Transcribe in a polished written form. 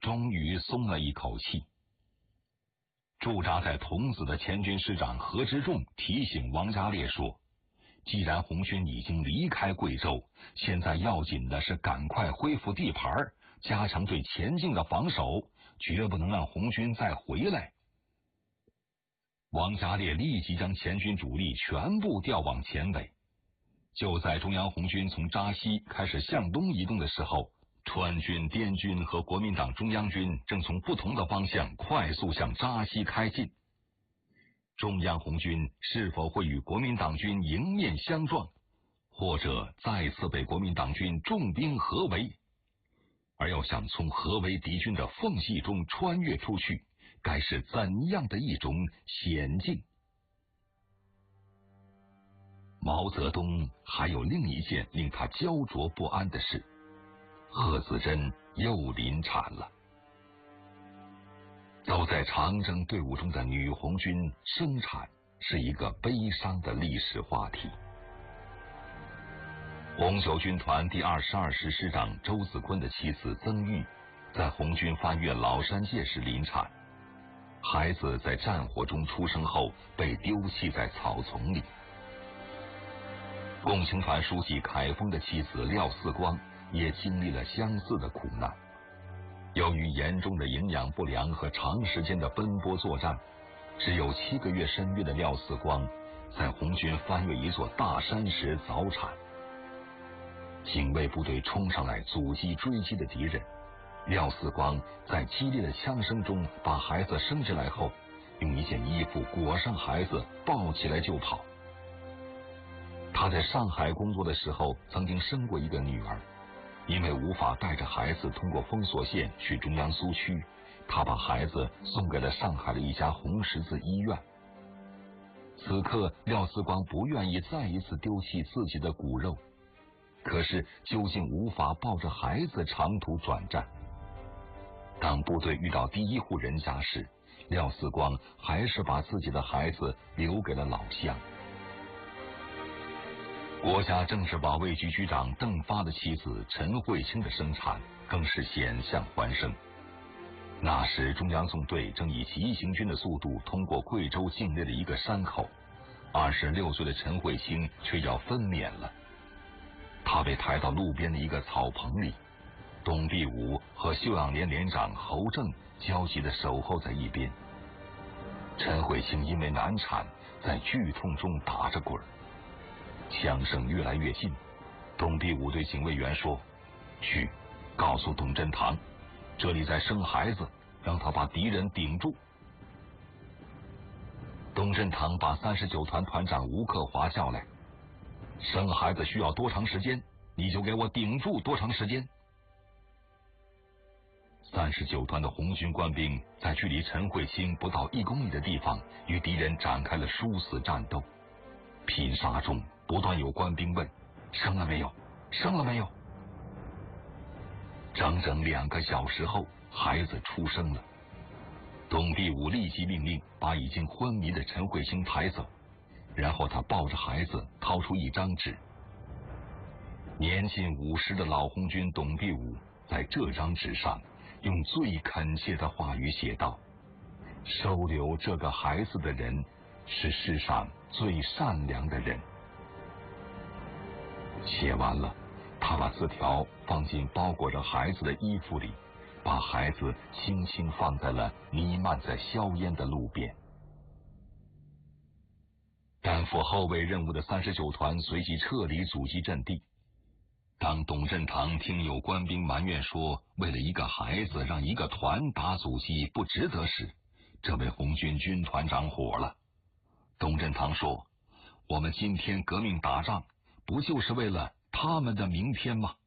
终于松了一口气。驻扎在桐梓的前军师长何之仲提醒王家烈说，既然红军已经离开贵州，现在要紧的是赶快恢复地盘，加强对前进的防守，绝不能让红军再回来。王家烈立即将前军主力全部调往前北。就在中央红军从扎西开始向东移动的时候，川军、滇军和国民党中央军正从不同的方向快速向扎西开进。中央红军是否会与国民党军迎面相撞，或者再次被国民党军重兵合围？而要想从合围敌军的缝隙中穿越出去，该是怎样的一种险境？毛泽东还有另一件令他焦灼不安的事，贺子珍又临产了。走在长征队伍中的女红军生产是一个悲伤的历史话题。红九军团第22师师长周子坤的妻子曾玉在红军翻越老山界时临产，孩子在战火中出生后被丢弃在草丛里。共青团书记凯丰的妻子廖四光也经历了相似的苦难。由于严重的营养不良和长时间的奔波作战，只有7个月身孕的廖四光在红军翻越一座大山时早产。警卫部队冲上来阻击追击的敌人，廖四光在激烈的枪声中把孩子生下来后，用一件衣服裹上孩子，抱起来就跑。他在上海工作的时候曾经生过一个女儿，因为无法带着孩子通过封锁线去中央苏区，他把孩子送给了上海的一家红十字医院。此刻廖四光不愿意再一次丢弃自己的骨肉，可是究竟无法抱着孩子长途转战。当部队遇到第一户人家时，廖四光还是把自己的孩子留给了老乡。国家政治保卫局局长邓发的妻子陈慧清的生产更是险象环生。那时中央纵队正以急行军的速度通过贵州境内的一个山口，26岁的陈慧清却要分娩了。他被抬到路边的一个草棚里，董必武和秀养连连长侯正焦急地守候在一边。陈慧清因为难产，在剧痛中打着滚，枪声越来越近。董必武对警卫员说：“去，告诉董振堂，这里在生孩子，让他把敌人顶住。”董振堂把39团团长吴克华叫来：“生孩子需要多长时间，你就给我顶住多长时间。”39团的红军官兵在距离陈慧清不到1公里的地方与敌人展开了殊死战斗。拼杀中不断有官兵问：“生了没有？生了没有？”整整2个小时后，孩子出生了。董必武立即命令把已经昏迷的陈慧清抬走，然后他抱着孩子掏出一张纸。年近50的老红军董必武在这张纸上用最恳切的话语写道：“收留这个孩子的人是世上最善良的人。”写完了，他把字条放进包裹着孩子的衣服里，把孩子轻轻放在了弥漫在硝烟的路边。担负后卫任务的39团随即撤离阻击阵地。当董振堂听有官兵埋怨说为了一个孩子让一个团打阻击不值得时，这位红军军团长火了。董振堂说：“我们今天革命打仗，不就是为了他们的明天吗？”